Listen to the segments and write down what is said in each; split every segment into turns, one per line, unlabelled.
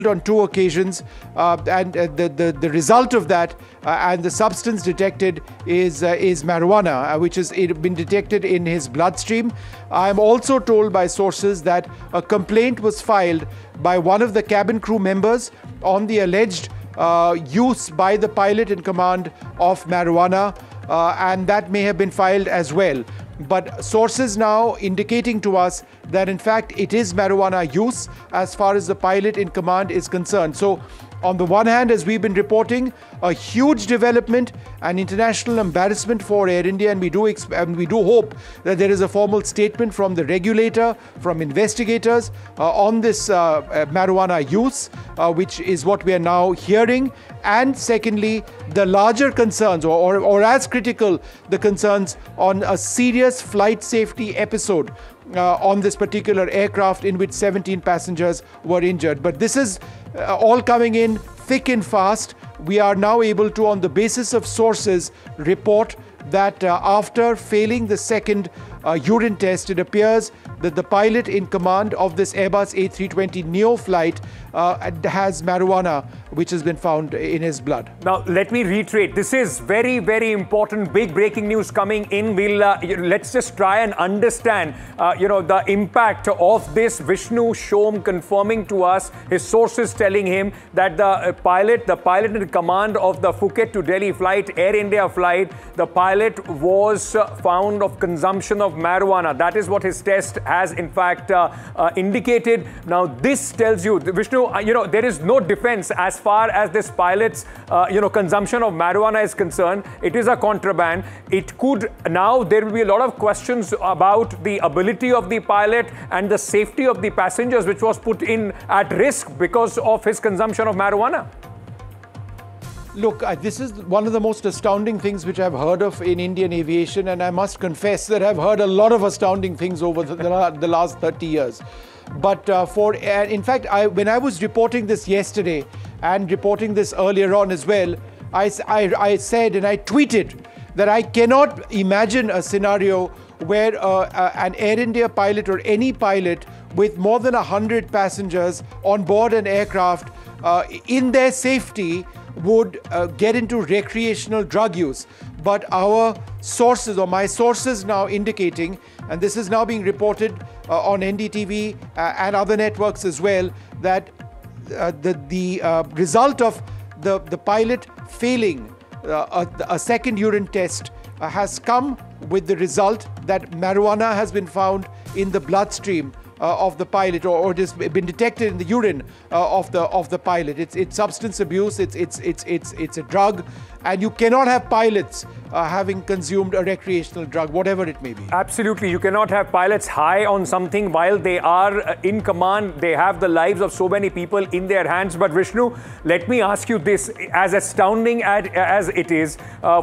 on 2 occasions, and the result of that and the substance detected is marijuana, which has been detected in his bloodstream. I am also told by sources that a complaint was filed by one of the cabin crew members on the alleged use by the pilot in command of marijuana, and that may have been filed as well. But sources now indicating to us that in fact it is marijuana use as far as the pilot in command is concerned. So on the one hand, as we've been reporting, a huge development and international embarrassment for Air India, and we do hope that there is a formal statement from the regulator, from investigators on this marijuana use, which is what we are now hearing. And secondly, the larger concerns, or as critical, the concerns on a serious flight safety episode on this particular aircraft in which 17 passengers were injured. But this is all coming in thick and fast. We are now able to, on the basis of sources, report that after failing the second urine test, it appears that the pilot in command of this Airbus A320neo flight has marijuana, which has been found in his blood.
Now, let me reiterate, this is very, very important, big breaking news coming in. Let's just try and understand, the impact of this. Vishnu Shom confirming to us, his sources telling him that the pilot in command of the Phuket to Delhi flight, Air India flight, the pilot was found of consumption of marijuana. That is what his test has in fact indicated. Now, this tells you, Vishnu, there is no defense as far as this pilot's, consumption of marijuana is concerned. It is a contraband. It could, now there will be a lot of questions about the ability of the pilot and the safety of the passengers, which was put in at risk because of his consumption of marijuana.
Look, this is one of the most astounding things which I've heard of in Indian aviation, and I must confess that I've heard a lot of astounding things over the last 30 years. But in fact, when I was reporting this yesterday and reporting this earlier on as well, I said and I tweeted that I cannot imagine a scenario where an Air India pilot or any pilot with more than 100 passengers on board an aircraft in their safety would get into recreational drug use. But our sources, or my sources, now indicating, and this is now being reported on NDTV and other networks as well, that the result of the pilot failing a second urine test has come with the result that marijuana has been found in the bloodstream of the pilot, or it has been detected in the urine of the pilot. It's substance abuse. It's a drug, and you cannot have pilots having consumed a recreational drug, whatever it may be.
Absolutely, you cannot have pilots high on something while they are in command. They have the lives of so many people in their hands. But Vishnu, let me ask you this: as astounding as it is,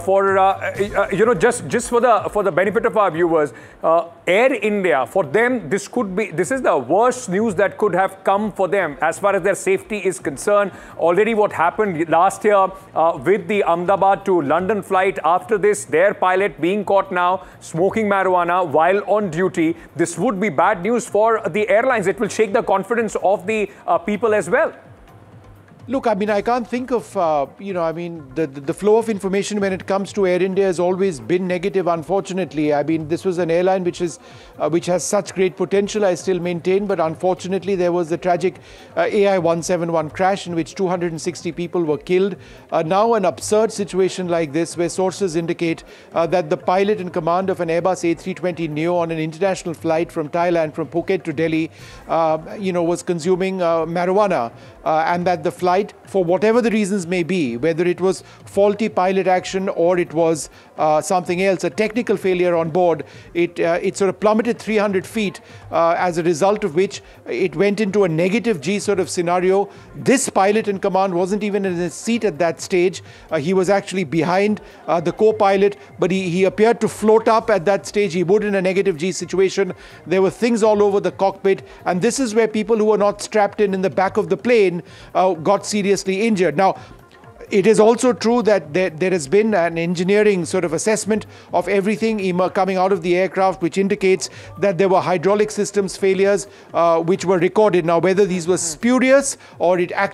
just for the benefit of our viewers, Air India, for them, this is the worst news that could have come for them as far as their safety is concerned. Already what happened last year with the Ahmedabad to London flight, after this, their pilot being caught now smoking marijuana while on duty, this would be bad news for the airlines. It will shake the confidence of the people as well.
Look, I mean, I can't think of, the flow of information when it comes to Air India has always been negative, unfortunately. I mean, this was an airline which has such great potential, I still maintain, but unfortunately there was the tragic AI 171 crash in which 260 people were killed. Now an absurd situation like this, where sources indicate that the pilot in command of an Airbus A320neo on an international flight from Thailand, from Phuket to Delhi, was consuming marijuana, and that the flight, for whatever the reasons may be, whether it was faulty pilot action or it was something else, a technical failure on board, it sort of plummeted 300 feet, as a result of which it went into a negative G sort of scenario. This pilot in command wasn't even in his seat at that stage. He was actually behind the co-pilot, but he appeared to float up at that stage. He would in a negative G situation. There were things all over the cockpit, and this is where people who were not strapped in the back of the plane got seriously injured. Now, it is also true that there has been an engineering sort of assessment of everything coming out of the aircraft, which indicates that there were hydraulic systems failures which were recorded. Now, whether these were spurious or it actually